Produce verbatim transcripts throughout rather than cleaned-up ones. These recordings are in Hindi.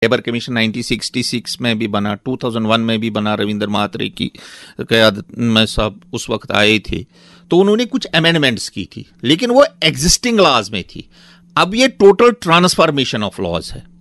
Labour commission nineteen sixty six में भी बना, टू थाउज़ेंड वन में भी बना, रविंद्र महात्रे की क़यादत में सब उस वक्त आए थे, तो उन्होंने कुछ अमेंडमेंट्स की थी, लेकिन वो एग्जिस्टिंग लॉज में थी। अब ये टोटल ट्रांसफॉर्मेशन ऑफ लॉज है।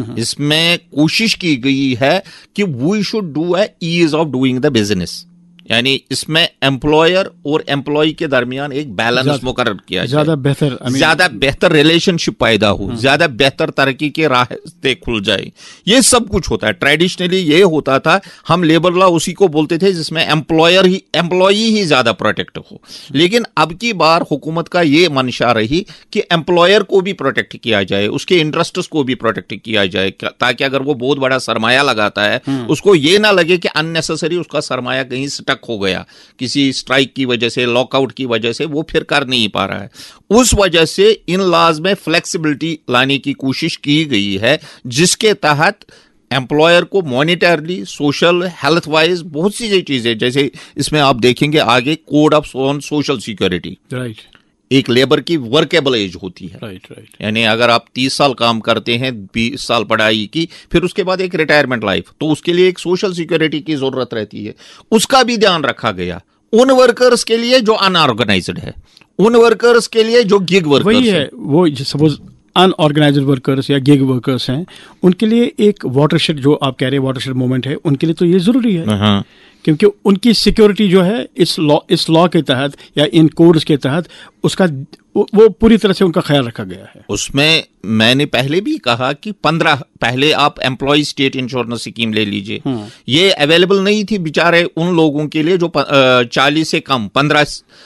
इसमें कोशिश की गई है कि we should do a ease of doing the business, यानी इसमें एम्प्लॉयर और एम्प्लॉय के दरमियान एक बैलेंस मुकर्रर किया जाए, ज्यादा बेहतर ज्यादा बेहतर रिलेशनशिप पैदा हो, ज्यादा बेहतर तरक्की के रास्ते खुल जाए। ये सब कुछ होता है। ट्रेडिशनली ये होता था, हम लेबर लॉ उसी को बोलते थे जिसमें एम्प्लॉयर ही एम्प्लॉय ही ज्यादा प्रोटेक्ट हो, लेकिन अब की बार हुकूमत का ये मंशा रही कि एम्प्लॉयर को भी प्रोटेक्ट किया जाए, उसके इंटरेस्ट्स को भी प्रोटेक्ट किया जाए, ताकि अगर वो बहुत बड़ा सरमाया लगाता है उसको ये ना लगे कि अननेसेसरी उसका सरमाया कहीं स्टक हो गया, किसी स्ट्राइक की वजह से, लॉकआउट की वजह से वो फिर कर नहीं पा रहा है। उस वजह से इन लॉज में फ्लेक्सिबिलिटी लाने की कोशिश की गई है, जिसके तहत एम्प्लॉयर को मॉनिटरली, सोशल, हेल्थ वाइज बहुत सी चीजें, जैसे इसमें आप देखेंगे आगे code of on social security, right, एक लेबर की वर्केबल एज होती है, राइट राइट यानी अगर आप तीस साल काम करते हैं, बीस साल पढ़ाई की, फिर उसके बाद एक रिटायरमेंट लाइफ, तो उसके लिए एक सोशल सिक्योरिटी की जरूरत रहती है, उसका भी ध्यान रखा गया। उन वर्कर्स के लिए जो अनऑर्गेनाइज्ड है, उन वर्कर्स के लिए जो गिग वर्कर्स वही है, वो सपोज अनऑर्गेनाइज्ड वर्कर्स या गिग वर्कर्स हैं, उनके लिए एक वाटरशेड, जो आप कह रहे हैं वाटरशेड मूवमेंट है, उनके लिए तो ये जरूरी है। हाँ। क्योंकि उनकी सिक्योरिटी जो है इस लॉ इस लॉ के तहत या इन कोड्स के तहत उसका वो पूरी तरह से उनका ख्याल रखा गया है। उसमें मैंने पहले भी कहा कि पंद्रह पहले आप एम्प्लॉय स्टेट इंश्योरेंस स्कीम ले लीजिए, ये अवेलेबल नहीं थी बेचारे उन लोगों के लिए जो चालीस से कम, पंद्रह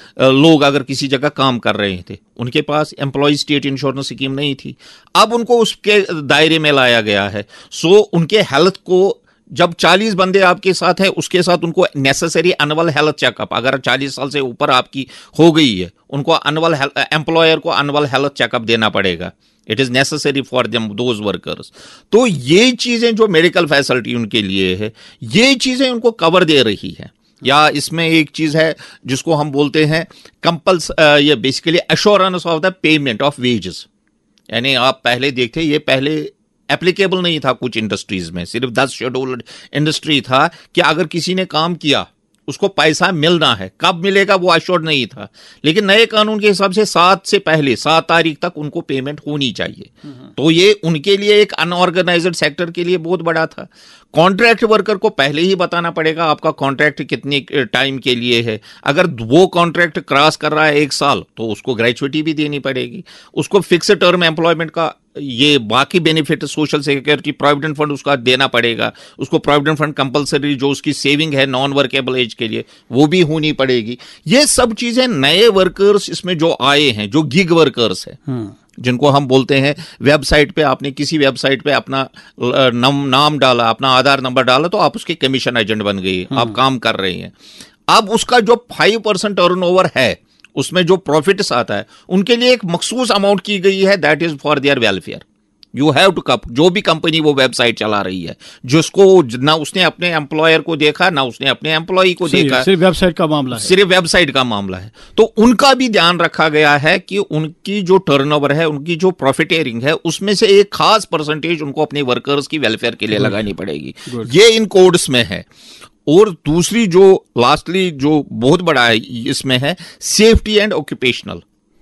लोग अगर किसी जगह काम कर रहे थे, उनके पास एम्प्लॉय स्टेट इंश्योरेंस स्कीम नहीं थी। अब उनको उसके दायरे में लाया गया है। सो उनके हेल्थ को, जब चालीस बंदे आपके साथ है, उसके साथ उनको नेसेसरी एनुअल हेल्थ चेकअप, अगर चालीस साल से ऊपर आपकी हो गई है, उनको एनुअल एम्प्लॉयर को एनुअल हेल्थ चेकअप देना पड़ेगा। It is necessary for them those workers. तो ये चीजें जो मेडिकल फैसिलिटी उनके लिए है, ये चीजें उनको कवर दे रही है। या इसमें एक चीज है जिसको हम बोलते हैं कंपल्स, ये basically assurance of the payment of wages, यानी आप पहले देखते, ये पहले एप्लीकेबल नहीं था कुछ इंडस्ट्रीज में, सिर्फ दस शेड्यूल्ड इंडस्ट्री था कि अगर किसी ने काम किया उसको पैसा मिलना है, कब मिलेगा वो अश्योर्ड नहीं था। लेकिन नए कानून के हिसाब से सात से पहले सात तारीख तक उनको पेमेंट होनी चाहिए। तो ये उनके लिए एक अनऑर्गेनाइज्ड सेक्टर के लिए बहुत बड़ा था। कॉन्ट्रैक्ट वर्कर को पहले ही बताना पड़ेगा आपका कॉन्ट्रैक्ट कितने टाइम के लिए है। अगर वो कॉन्ट्रैक्ट क्रॉस कर रहा है एक साल तो उसको ग्रेचुइटी भी देनी पड़ेगी। उसको फिक्स टर्म एम्प्लॉयमेंट का ये बाकी benefit, social security, provident fund उसका देना पड़ेगा। उसको प्रोविडेंट फंड कंपलसरी, जो उसकी सेविंग है नॉन वर्केबल एज के लिए, वो भी होनी पड़ेगी। ये सब चीजें नए वर्कर्स इसमें जो आए हैं, जो गिग वर्कर्स हैं, जिनको हम बोलते हैं, वेबसाइट पे आपने किसी वेबसाइट पे अपना नाम, नाम डाला, अपना आधार नंबर डाला, तो आप उसके कमीशन एजेंट बन गए, आप काम कर रहे हैं। अब उसका जो फाइव परसेंट टर्नओवर है, उसमें जो प्रॉफिट्स आता है, उनके लिए एक मखसूस अमाउंट की गई है, that is for their welfare. You have to cup, जो भी कंपनी वो वेबसाइट चला रही है, जिसको ना उसने अपने एम्प्लॉयर को देखा, ना उसने अपने एम्प्लॉय को देखा, सिर्फ वेबसाइट का मामला है, सिर्फ वेबसाइट का मामला है, तो उनका भी ध्यान रखा गया है कि उनकी जो टर्नओवर है, उनकी जो प्रॉफिटेरिंग है, उसमें से एक खास परसेंटेज उनको अपने वर्कर्स की वेलफेयर के लिए लगानी पड़ेगी। ये इन कोड्स में है। और दूसरी जो लास्टली जो बहुत बड़ा है इसमें है सेफ्टी एंड ऑक्यूपेशनल।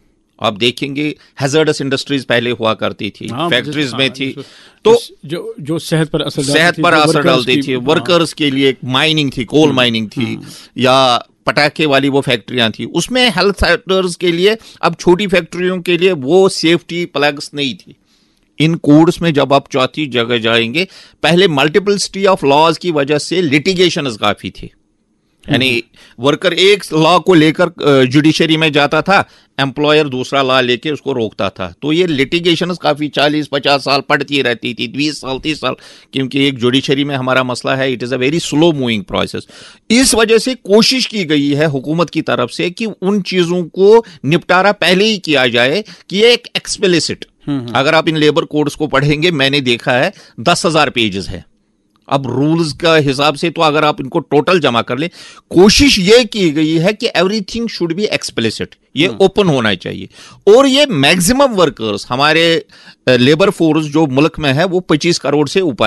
आप देखेंगे हैजर्डस इंडस्ट्रीज पहले हुआ करती थी, फैक्ट्रीज में थी, तो जो जो सेहत पर असर सेहत पर असर डालती थी। वर्कर्स के लिए माइनिंग थी, कोल माइनिंग थी, या पटाखे वाली वो फैक्ट्रियां थी, उसमें हेल्थ सेक्टर्स के लिए, अब छोटी फैक्ट्रियों के लिए वो सेफ्टी प्लग्स नहीं थी। इन कोड्स में जब आप चौथी जगह जाएंगे, पहले मल्टीपलिसिटी ऑफ लॉज की वजह से लिटिगेशन काफी थी, यानी वर्कर एक लॉ को लेकर जुडिशरी में जाता था, एम्प्लॉयर दूसरा लॉ लेके उसको रोकता था। तो ये लिटिगेशन काफी चालीस पचास साल पड़ती रहती थी, बीस साल तीस साल, क्योंकि एक जुडिशरी में हमारा मसला है, it is a very slow moving process. इस वजह से कोशिश की गई है हुकूमत की तरफ से कि उन चीजों को निपटारा पहले ही किया जाए कि एक एक्सप्लिसिट, अगर आप इन लेबर कोड्स को पढ़ेंगे, मैंने देखा है दस हजार पेजेस है। अब रूल्स का हिसाब से तो अगर आप इनको टोटल जमा कर ले, कोशिश ये की गई है कि एवरीथिंग शुड बी एक्सप्लिसिट, ये ओपन होना चाहिए। और ये मैक्सिमम वर्कर्स, हमारे लेबर फोर्स जो मुल्क में है वो पच्चीस करोड़ से ऊपर